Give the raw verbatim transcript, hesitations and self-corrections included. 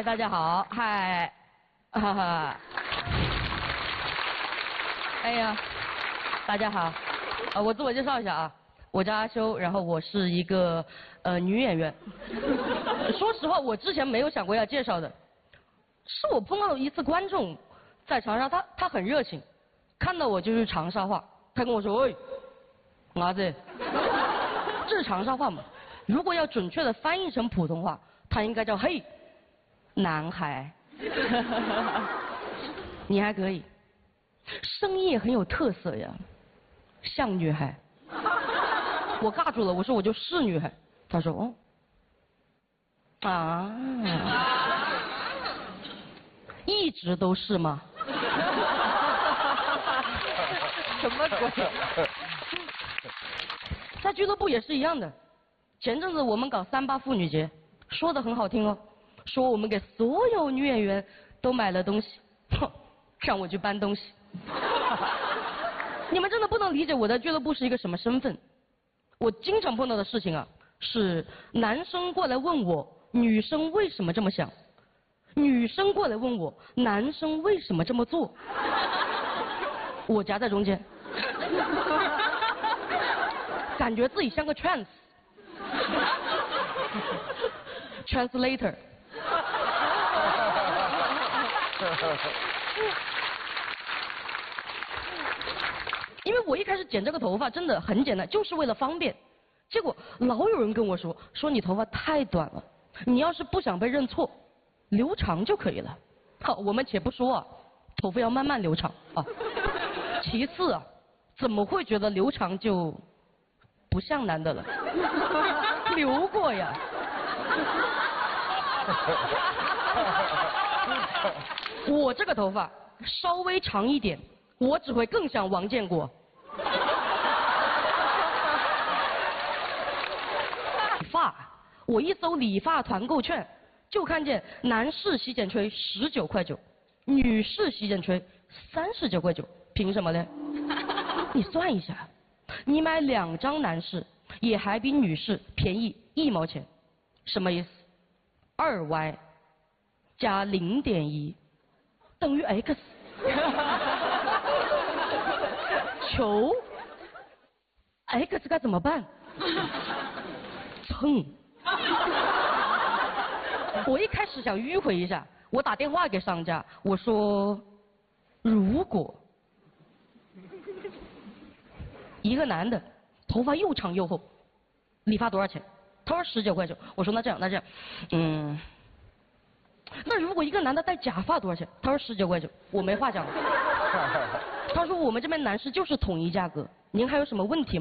嗨，大家好，嗨，哈哈，哎呀，大家好，呃，我自我介绍一下啊，我叫阿修，然后我是一个呃女演员。说实话，我之前没有想过要介绍的，是我碰到一次观众在长沙，他他很热情，看到我就是长沙话，他跟我说，喂，伢子，这是长沙话嘛？如果要准确的翻译成普通话，它应该叫嘿，男孩。你还可以，声音也很有特色呀，像女孩。我尬住了，我说我就是女孩。他说哦，啊，一直都是吗？什么鬼？在俱乐部也是一样的。前阵子我们搞三八妇女节，说的很好听哦，说我们给所有女演员都买了东西，哼，让我去搬东西。你们真的不能理解我在俱乐部是一个什么身份。我经常碰到的事情啊，是男生过来问我女生为什么这么想，女生过来问我男生为什么这么做，我夹在中间，感觉自己像个 trans translator。因为我一开始剪这个头发真的很简单，就是为了方便。结果老有人跟我说，说你头发太短了，你要是不想被认错，留长就可以了。好，我们且不说啊，头发要慢慢留长啊。其次啊，怎么会觉得留长就不像男的了？留过呀。我这个头发稍微长一点，我只会更像王建国。理发，我一搜理发团购券，就看见男士洗剪吹十九块九，女士洗剪吹三十九块九，凭什么呢？你算一下，你买两张男士也还比女士便宜一毛钱，什么意思？二 y 加零点一等于 x。求 x 该怎么办？蹭！我一开始想迂回一下，我打电话给商家，我说如果一个男的头发又长又厚，理发多少钱？他说十九块九。我说那这样那这样，嗯，那如果一个男的戴假发多少钱？他说十九块九。我没话讲了。他说我们这边男士就是统一价格，您还有什么问题吗？